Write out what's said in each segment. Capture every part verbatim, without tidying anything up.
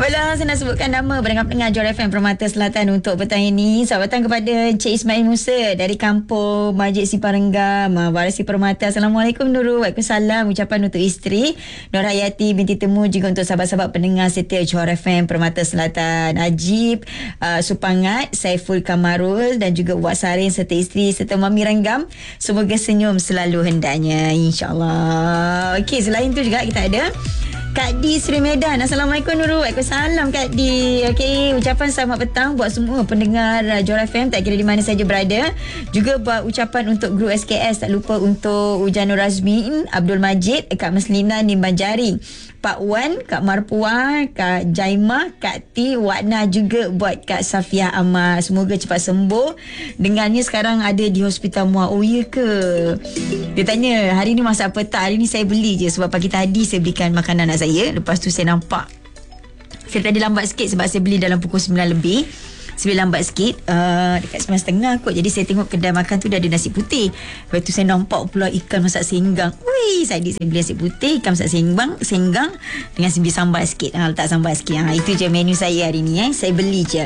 Baiklah, saya nak sebutkan nama pendengar-pendengar Johor F M Permata Selatan untuk petang ini. Selamat petang kepada Encik Ismail Musa dari kampung Majid Siparenggam, Warasi Permata. Assalamualaikum Nurul. Waalaikumsalam. Ucapan untuk isteri Nur Hayati binti Temu, juga untuk sahabat-sahabat pendengar setia Johor F M Permata Selatan. Ajib uh, Supangat, Saiful Kamarul dan juga Wak Sarin serta isteri serta Mami Renggam. Semoga senyum selalu hendaknya, insyaAllah. Okey, selain tu juga kita ada Kak Di Seri Medan. Assalamualaikum Nurul. Waalaikumsalam Kak Di. Okey, ucapan selamat petang buat semua pendengar Johor F M tak kira di mana saja berada. Juga buat ucapan untuk guru S K S, tak lupa untuk Ujanur Razmin, Abdul Majid, Kak Meslina Nimbanjari, Pak Wan, Kak Marpuah, Kak Jaimah, Kak T, Wakna, juga buat Kak Safiah Amal. Semoga cepat sembuh. Dengarnya sekarang ada di Hospital Muar. Oh ya ke? Dia tanya, hari ni masak apa tak? Hari ni saya beli je sebab pagi tadi saya belikan makanan anak saya. Lepas tu saya nampak, saya tadi lambat sikit sebab saya beli dalam pukul sembilan lebih. Saya lambat sikit, uh, dekat sembilan tiga puluh kot. Jadi saya tengok kedai makan tu dah ada nasi putih. Lepas tu saya nampak pula ikan masak senggang. Wih, saya saya beli nasi putih, ikan masak senggang, senggang dengan sembi sambal sikit. Ha, letak sambal sikit. Ha, itu je menu saya hari ni. Eh. Saya beli je.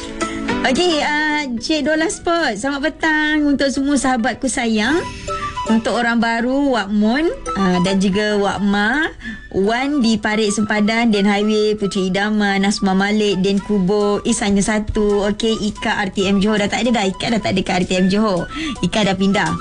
Okey, uh, Cik Dola Sport, selamat petang untuk semua sahabatku sayang. Untuk orang baru, Wak Mun uh, dan juga Wak Ma, Wan di Parit Sempadan, Den Highway, Puteri Idaman, Nasma Malik, Den Kubo, Is hanya satu. Okey, Ika R T M Johor dah tak ada dah. Ika dah tak ada kat R T M Johor. Ika dah pindah.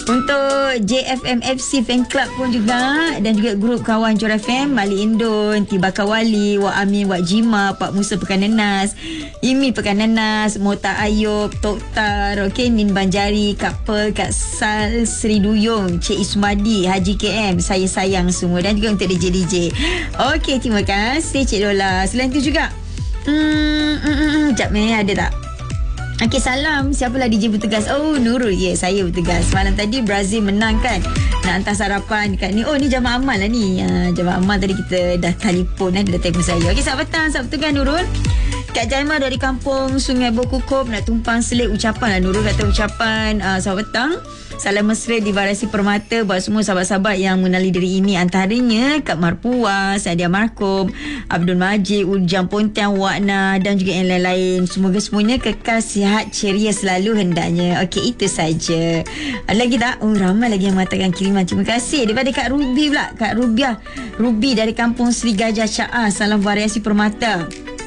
Untuk J F M F C Fan Club pun juga, dan juga grup kawan Johor F M, Malik Indon, Tibaka Wali, Wak Amin, Wak Jima, Pak Musa Pekan Nenas, Imi Pekan Nenas, Mota Ayub, Tok Tar, okay, Nin Banjari, Kak Pearl, Kak Sal, Sri Duyung, Cik Ismadi, Haji K M, saya sayang semua, dan juga untuk D J D J. Okey, terima kasih Cik Lola. Selain tu juga, hmm, hmm, hmm, sekejap ni ada tak? Okey, salam. Siapalah D J bertugas? Oh, Nurul. Ya, yeah, saya bertugas. Malam tadi Brazil menang kan. Nak hantar sarapan dekat ni. Oh, ni jamaah amal lah ni. Uh, jamaah amal tadi kita dah telefon. Eh. Dia dah telefon saya. Okey, selamat petang. Selamat petang Nurul. Kak Jaimah dari kampung Sungai Bokukup nak tumpang selit ucapan lah. Nurul kata ucapan uh, selamat petang. Salam mesra di Warasi Permata buat semua sahabat-sahabat yang mengenali diri ini, antaranya Kak Marpuah, Sadia Markum, Abdul Majid, Ujang Pontian, Wakna dan juga yang lain-lain. Semoga semuanya kekal sihat ceria selalu hendaknya. Okey, itu saja. Ada lagi tak? Oh, ramai lagi yang mengatakan kiriman. Terima kasih. Daripada Kak Ruby pula. Kak Rubiah. Ruby dari kampung Sri Gajah Ca'ah. Salam Variasi Permata.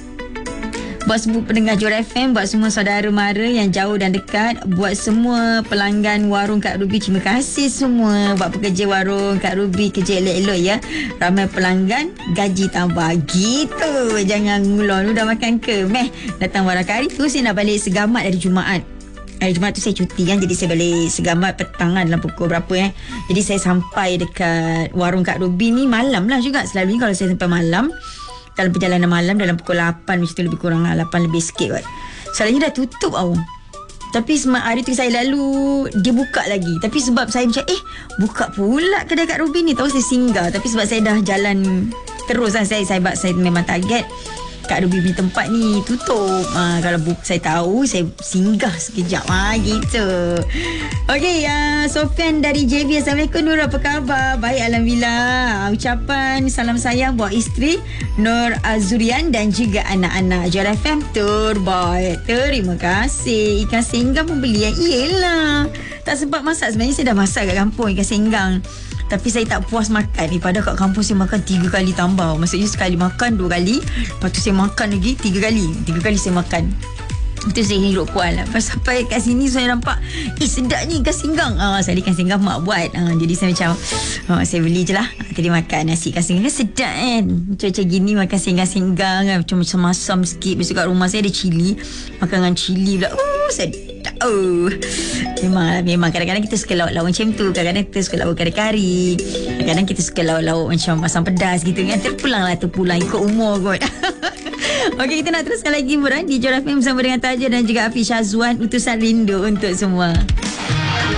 Buat semua pendengar Johor F M, buat semua saudara mara yang jauh dan dekat, buat semua pelanggan warung Kak Ruby, terima kasih semua. Buat pekerja warung Kak Ruby, kerja elok-elok ya. Ramai pelanggan, gaji tambah. Gitu. Jangan ngulon. Dah makan ke? Meh, datang warak hari tu saya nak balik Segamat dari Jumaat. Hari Jumaat tu saya cuti kan, jadi saya balik Segamat petang kan, dalam pukul berapa eh. Jadi saya sampai dekat warung Kak Ruby ni malam lah juga. Selalunya kalau saya sampai malam, dalam perjalanan malam dalam pukul lapan macam tu, lebih kurang lah, lapan lebih sikit kot. Selalunya dah tutup tau. Tapi hari tu saya lalu, dia buka lagi. Tapi sebab saya macam eh buka pula kedai Kak Ruby ni, tahu saya singgah. Tapi sebab saya dah jalan terus lah, saya, saya, saya memang target Kak Ruby punya tempat ni tutup. Ha, kalau bu- saya tahu, saya singgah sekejap. Ha, gitu. Okey, uh, Sofian dari J V. Assalamualaikum Nur, apa khabar? Baik, Alhamdulillah. Ucapan salam sayang buat isteri Nur Azurian dan juga anak-anak Johor F M terbaik. Terima kasih. Ikan senggang pun beli yang iyalah. Tak sempat masak. Sebenarnya saya dah masak kat kampung ikan senggang. Tapi saya tak puas makan ni. Padahal kat kampung saya makan tiga kali tambah. Maksudnya sekali makan dua kali. Lepas tu saya makan lagi tiga kali. Tiga kali saya makan. Itu saya hidup kuat lah. Lepas sampai kat sini saya nampak, eh sedap ni ikan senggang. Ah, saya ikan senggang mak buat. Ah, jadi saya macam, ah, saya beli je lah. Tadi makan nasi ikan senggang. Sedap kan. Macam-macam gini makan senggang-senggang kan. Macam-macam masam sikit. Besok kat rumah saya ada cili. Makan dengan cili pula. Oh, sedap. Oh, memang memang kadang-kadang kita suka lauk-lauk macam tu. Kadang-kadang kita suka lauk kari-kari. Kadang-kadang kita suka lauk-lauk macam masam pedas gitu kan. Terpulang lah, terpulang ikut umur kot. Okey, kita nak teruskan lagi buran di Johor F M bersama dengan Taja dan juga Hafiz Syazwan. Utusan rindu untuk semua.